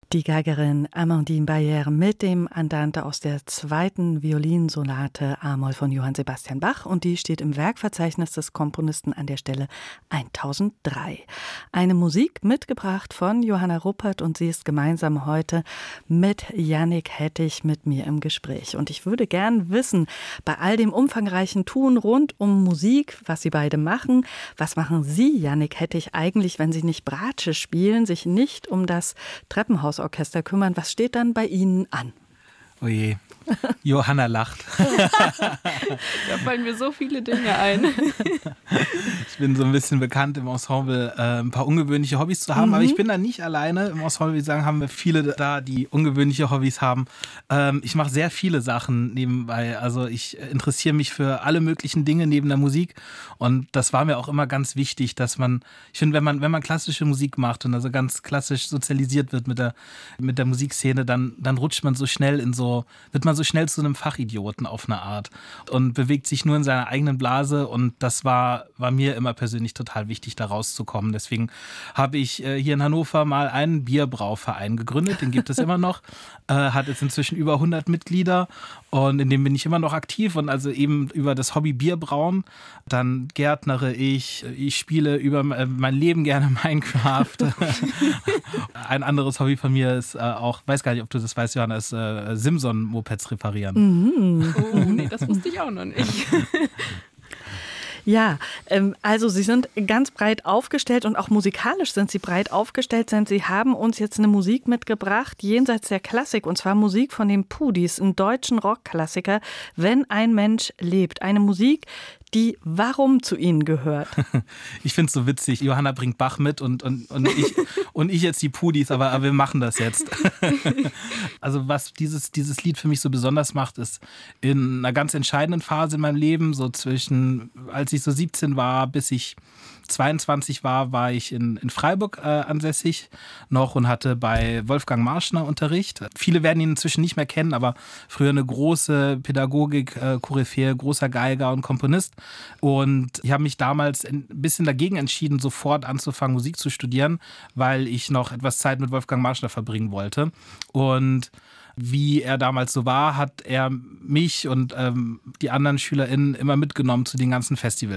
Die Geigerin Amandine Bayer mit dem Andante aus der zweiten Violinsonate A-Moll von Johann Sebastian Bach, und die steht im Werkverzeichnis des Komponisten an der Stelle 1003. Eine Musik mitgebracht von Johanna Ruppert, und sie ist gemeinsam heute mit Jannik Hettich mit mir im Gespräch. Und ich würde gern wissen, bei all dem umfangreichen Tun rund um Musik, was Sie beide machen, was machen Sie, Jannik Hettich, eigentlich, wenn Sie nicht Bratsche spielen, sich nicht um das Treppenhausorchester kümmern? Was steht dann bei Ihnen an? Oh je, Johanna lacht. Da fallen mir so viele Dinge ein. Ich bin so ein bisschen bekannt im Ensemble, ein paar ungewöhnliche Hobbys zu haben, aber ich bin da nicht alleine. Im Ensemble, wie sagen, haben wir viele da, die ungewöhnliche Hobbys haben. Ich mache sehr viele Sachen nebenbei. Also ich interessiere mich für alle möglichen Dinge neben der Musik, und das war mir auch immer ganz wichtig, dass ich finde, wenn man klassische Musik macht und also ganz klassisch sozialisiert wird mit der Musikszene, dann rutscht man so schnell wird man so schnell zu einem Fachidioten auf eine Art und bewegt sich nur in seiner eigenen Blase, und das war mir immer persönlich total wichtig, da rauszukommen. Deswegen habe ich hier in Hannover mal einen Bierbrauverein gegründet, den gibt es immer noch, hat jetzt inzwischen über 100 Mitglieder, und in dem bin ich immer noch aktiv, und also eben über das Hobby Bierbrauen. Dann gärtnere ich spiele über mein Leben gerne Minecraft. Ein anderes Hobby von mir ist auch, weiß gar nicht, ob du das weißt, Johanna, ist Simson-Mopeds reparieren. Oh, nee, das wusste ich auch noch nicht. Ja, also Sie sind ganz breit aufgestellt, und auch musikalisch sind Sie breit aufgestellt, denn Sie haben uns jetzt eine Musik mitgebracht, jenseits der Klassik, und zwar Musik von den Pudis, einem deutschen Rockklassiker, Wenn ein Mensch lebt. Eine Musik, die warum zu Ihnen gehört. Ich finde es so witzig. Johanna bringt Bach mit und ich jetzt die Pudis, aber wir machen das jetzt. Also was dieses Lied für mich so besonders macht, ist in einer ganz entscheidenden Phase in meinem Leben, so als ich so 17 war, bis ich 22 war ich in Freiburg ansässig noch und hatte bei Wolfgang Marschner Unterricht. Viele werden ihn inzwischen nicht mehr kennen, aber früher eine große Pädagogik-Koryphäe, großer Geiger und Komponist. Und ich habe mich damals ein bisschen dagegen entschieden, sofort anzufangen, Musik zu studieren, weil ich noch etwas Zeit mit Wolfgang Marschner verbringen wollte. Und wie er damals so war, hat er mich und die anderen SchülerInnen immer mitgenommen zu den ganzen Festivals.